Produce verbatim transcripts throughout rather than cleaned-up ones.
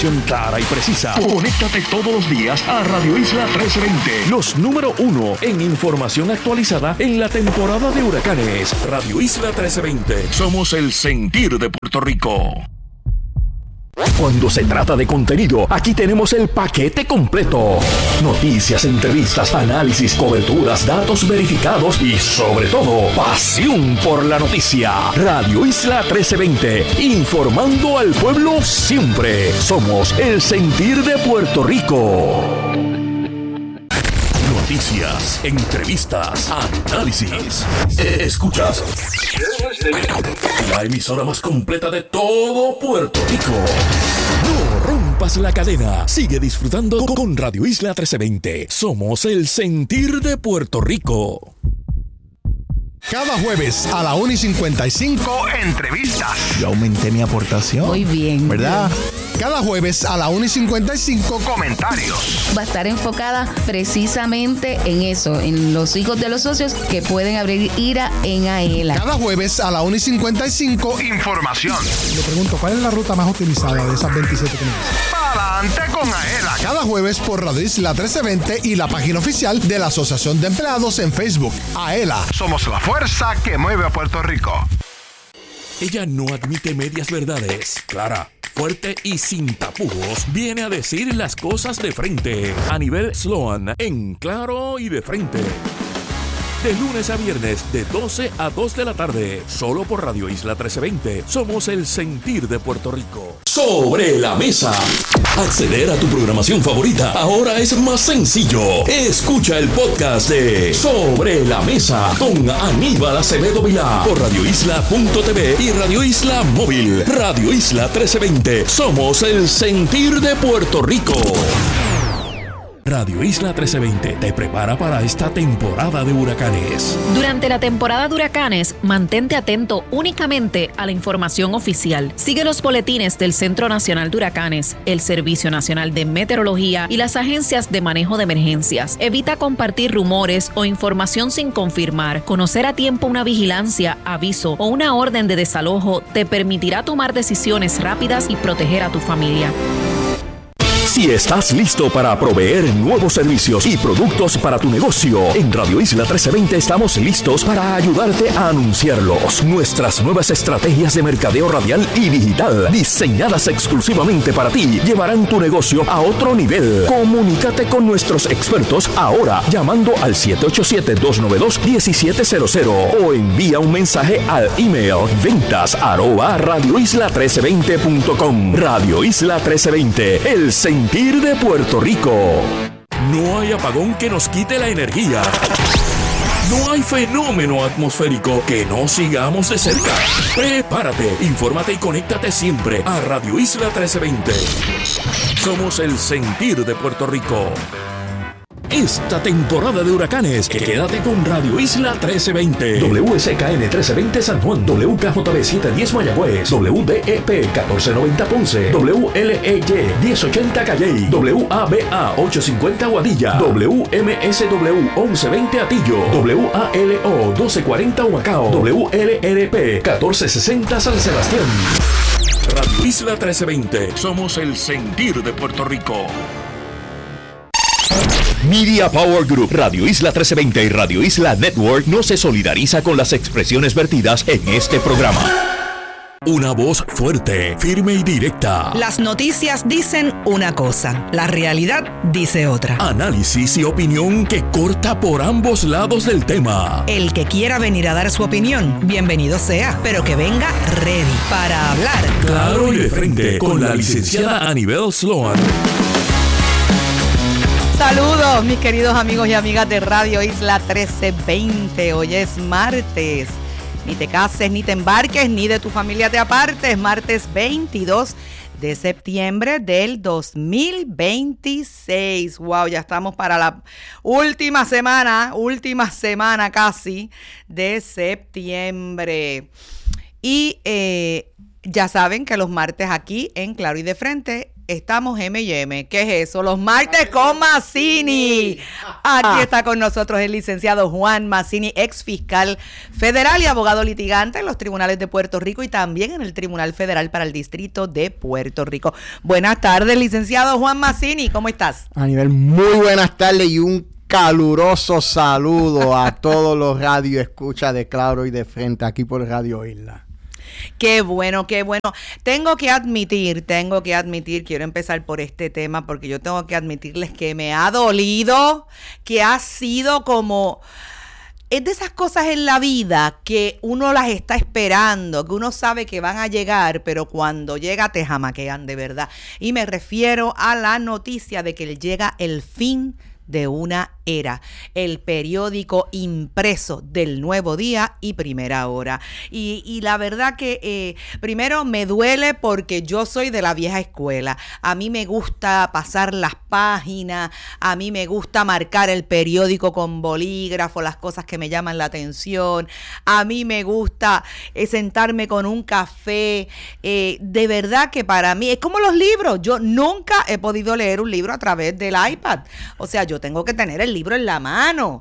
información clara y precisa. Conéctate todos los días a Radio Isla trece veinte. Los número uno en información actualizada en la temporada de huracanes. Radio Isla trece veinte. Somos el sentir de Puerto Rico. Cuando se trata de contenido, aquí tenemos el paquete completo. Noticias, entrevistas, análisis, coberturas, datos verificados y, sobre todo, pasión por la noticia. Radio Isla trece veinte, informando al pueblo siempre. Somos el sentir de Puerto Rico. Noticias, entrevistas, análisis. Escuchas la emisora más completa de todo Puerto Rico. No rompas la cadena. Sigue disfrutando con Radio Isla trece veinte. Somos el sentir de Puerto Rico. Cada jueves a la una y cincuenta y cinco, entrevistas. Yo aumenté mi aportación. Muy bien. ¿Verdad? Cada jueves a la una y cincuenta y cinco, comentarios. Va a estar enfocada precisamente en eso, en los hijos de los socios que pueden abrir IRA en AELA. Cada jueves a la una y cincuenta y cinco, información. Le pregunto, ¿cuál es la ruta más optimizada de esas veintisiete que me dicen? Para adelante con AELA. Cada jueves por Radio Isla trece veinte y la página oficial de la Asociación de Empleados en Facebook. AELA. Somos la fuerza que mueve a Puerto Rico. Ella no admite medias verdades. Clara, fuerte y sin tapujos, viene a decir las cosas de frente. Anibel Sloan, en Claro y de Frente. De lunes a viernes, de doce a dos de la tarde, solo por Radio Isla trece veinte. Somos el sentir de Puerto Rico. Sobre la mesa. Acceder a tu programación favorita ahora es más sencillo. Escucha el podcast de Sobre la Mesa con Aníbal Acevedo Vilá por radio isla punto t v y Radio Isla Móvil. Radio Isla trece veinte. Somos el sentir de Puerto Rico. Radio Isla trece veinte te prepara para esta temporada de huracanes. Durante la temporada de huracanes, mantente atento únicamente a la información oficial. Sigue los boletines del Centro Nacional de Huracanes, el Servicio Nacional de Meteorología y las agencias de manejo de emergencias. Evita compartir rumores o información sin confirmar. Conocer a tiempo una vigilancia, aviso o una orden de desalojo te permitirá tomar decisiones rápidas y proteger a tu familia. Si estás listo para proveer nuevos servicios y productos para tu negocio, en Radio Isla trece veinte estamos listos para ayudarte a anunciarlos. Nuestras nuevas estrategias de mercadeo radial y digital, diseñadas exclusivamente para ti, llevarán tu negocio a otro nivel. Comunícate con nuestros expertos ahora llamando al siete ocho siete, dos nueve dos, uno siete cero cero o envía un mensaje al email ventas arroba radio isla trece veinte punto com. Radio Isla trece veinte, el sentir de Puerto Rico. No hay apagón que nos quite la energía. No hay fenómeno atmosférico que no sigamos de cerca. Prepárate, infórmate y conéctate siempre a Radio Isla trece veinte. Somos el sentir de Puerto Rico. Esta temporada de huracanes, quédate con Radio Isla trece veinte. W S K N trece veinte San Juan, W K J B setecientos diez Mayagüez, W D E P catorce noventa Ponce, W L E Y diez ochenta Calley, W A B A ochocientos cincuenta Guadilla, W M S W once veinte Atillo, W A L O doce cuarenta Humacao, W L R P catorce sesenta San Sebastián. Radio Isla trece veinte. Somos el sentir de Puerto Rico. Media Power Group, Radio Isla trece veinte y Radio Isla Network no se solidariza con las expresiones vertidas en este programa. Una voz fuerte, firme y directa. Las noticias dicen una cosa, la realidad dice otra. Análisis y opinión que corta por ambos lados del tema. El que quiera venir a dar su opinión, bienvenido sea, pero que venga ready para hablar. Claro y de frente, con la licenciada Anibel Sloan. Saludos, mis queridos amigos y amigas de Radio Isla trece veinte. Hoy es martes. Ni te cases, ni te embarques, ni de tu familia te apartes. Martes veintidós de septiembre del dos mil veintiséis. Wow, ya estamos para la última semana, última semana casi de septiembre. Y eh, ya saben que los martes aquí en Claro y de Frente estamos eme y eme. ¿Qué es eso? Los martes con Mazzini. Aquí está con nosotros el licenciado Juan Mazzini, ex fiscal federal y abogado litigante en los tribunales de Puerto Rico y también en el Tribunal Federal para el Distrito de Puerto Rico. Buenas tardes, licenciado Juan Mazzini, ¿cómo estás? A nivel muy buenas tardes y un caluroso saludo a todos los radioescuchas de Claro y de Frente aquí por Radio Isla. Qué bueno, qué bueno. Tengo que admitir, tengo que admitir, quiero empezar por este tema porque yo tengo que admitirles que me ha dolido, que ha sido como... Es de esas cosas en la vida que uno las está esperando, que uno sabe que van a llegar, pero cuando llega te jamaquean de verdad. Y me refiero a la noticia de que llega el fin de una era, el periódico impreso del Nuevo Día y Primera Hora. Y, y la verdad que eh, primero me duele porque yo soy de la vieja escuela. A mí me gusta pasar las páginas, a mí me gusta marcar el periódico con bolígrafo, las cosas que me llaman la atención. A mí me gusta eh, sentarme con un café. Eh, de verdad que para mí es como los libros. Yo nunca he podido leer un libro a través del iPad. O sea, yo tengo que tener el libro en la mano.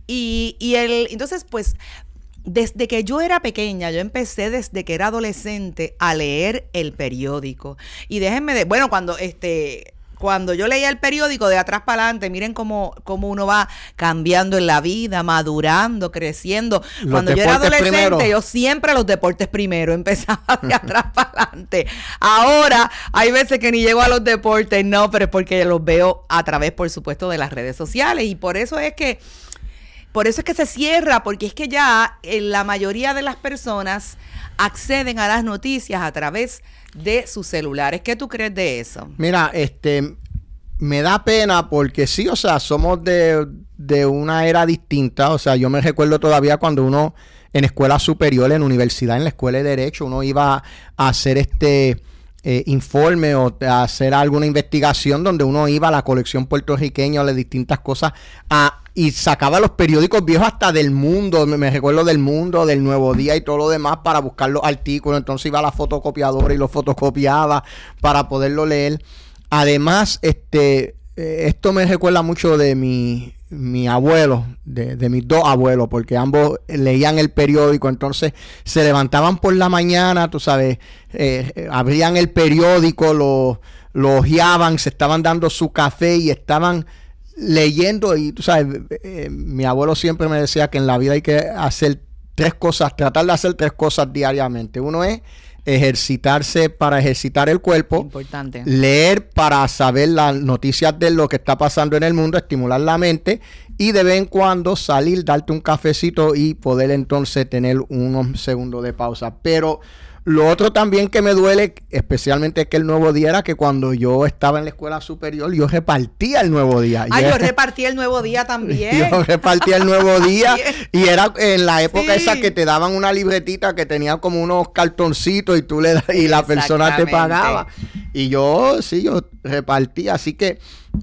Y, y el, entonces, pues, desde que yo era pequeña, yo empecé desde que era adolescente a leer el periódico. Y déjenme de, bueno, cuando este... Cuando yo leía el periódico de atrás para adelante, miren cómo, cómo uno va cambiando en la vida, madurando, creciendo. Los Cuando yo era adolescente, primero. yo siempre los deportes primero, empezaba de atrás para adelante. Ahora, hay veces que ni llego a los deportes, no, pero es porque los veo a través, por supuesto, de las redes sociales. Y por eso es que, por eso es que se cierra, porque es que ya eh, la mayoría de las personas acceden a las noticias a través de sus celulares. ¿Qué tú crees de eso? Mira, este, me da pena porque sí, o sea, somos de, de una era distinta. O sea, yo me recuerdo todavía cuando uno en escuela superior, en universidad, en la escuela de Derecho, uno iba a hacer este eh, informe o a hacer alguna investigación donde uno iba a la colección puertorriqueña o las distintas cosas a y sacaba los periódicos viejos hasta del Mundo, me, me recuerdo del Mundo, del Nuevo Día y todo lo demás para buscar los artículos. Entonces iba a la fotocopiadora y los fotocopiaba para poderlo leer. Además, este, eh, esto me recuerda mucho de mi, mi abuelo, de, de mis dos abuelos, porque ambos leían el periódico. Entonces se levantaban por la mañana, tú sabes, eh, eh, abrían el periódico, lo, lo hojeaban, se estaban dando su café y estaban leyendo. Y tú sabes, eh, mi abuelo siempre me decía que en la vida hay que hacer tres cosas, tratar de hacer tres cosas diariamente. Uno es ejercitarse para ejercitar el cuerpo. Importante. Leer para saber las noticias de lo que está pasando en el mundo, estimular la mente y de vez en cuando salir, darte un cafecito y poder entonces tener unos segundos de pausa. Pero lo otro también que me duele, especialmente que el Nuevo Día, era que cuando yo estaba en la escuela superior, yo repartía el Nuevo Día. Ah, yo, yo repartía el Nuevo Día también. Yo repartía el Nuevo Día y era en la época sí. esa que te daban una libretita que tenía como unos cartoncitos y tú le das y la persona te pagaba. Y yo, sí, yo repartía. Así que,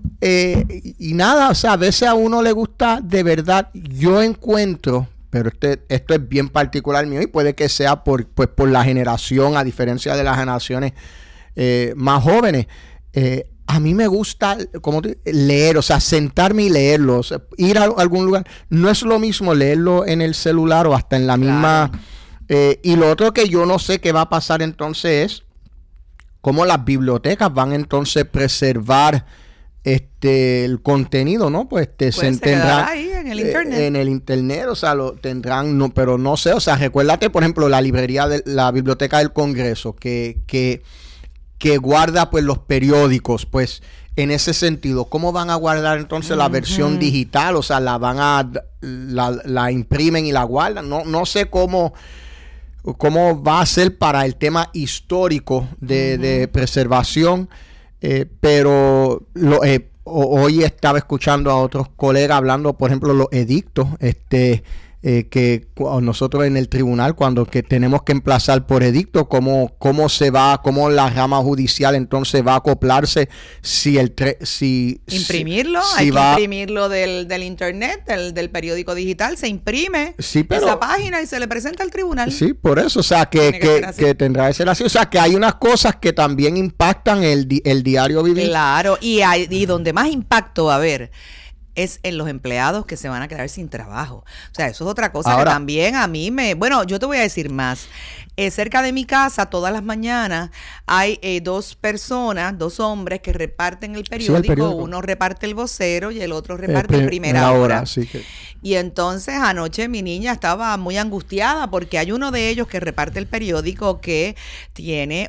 eh, y, y nada, o sea, a veces a uno le gusta de verdad, yo encuentro... Pero este, esto es bien particular mío y puede que sea por, pues, por la generación, a diferencia de las generaciones eh, más jóvenes. Eh, a mí me gusta como te, leer, o sea, sentarme y leerlo. O sea, ir a algún lugar. No es lo mismo leerlo en el celular o hasta en la misma... Claro. Eh, y lo otro que yo no sé qué va a pasar entonces es cómo las bibliotecas van entonces a preservar este el contenido, ¿no? Pues este, se, se tendrá ahí en el internet. Eh, en el internet, o sea, lo tendrán, no, pero no sé, o sea, recuérdate, por ejemplo, la librería de la Biblioteca del Congreso, que, que, que guarda pues los periódicos, pues en ese sentido, ¿cómo van a guardar entonces uh-huh. la versión digital? O sea, la van a, la, la imprimen y la guardan, no, no sé cómo cómo va a ser para el tema histórico de, uh-huh. de preservación. Eh, pero lo, eh, hoy estaba escuchando a otros colegas hablando, por ejemplo, los edictos, este, eh, que cu- nosotros en el tribunal, cuando que tenemos que emplazar por edicto, cómo, cómo se va, cómo la rama judicial entonces va a acoplarse si el tre- si Imprimirlo, si, hay si que va, imprimirlo del, del internet, del, del periódico digital, se imprime Sí, pero- esa página y se le presenta al tribunal. Sí, por eso, o sea, que, Tiene que que, ser así. que tendrá que ser así. O sea, que hay unas cosas que también impactan el, di- el diario vivir. Claro, y, hay, y donde más impacto va a haber es en los empleados que se van a quedar sin trabajo. O sea, eso es otra cosa Ahora- que también a mí me... Bueno, yo te voy a decir más. Eh, cerca de mi casa, todas las mañanas, hay eh, dos personas, dos hombres que reparten el periódico. periódico. Uno reparte el vocero y el otro Eh, reparte pri- el primera hora. así que- Y entonces anoche mi niña estaba muy angustiada porque hay uno de ellos que reparte el periódico que tiene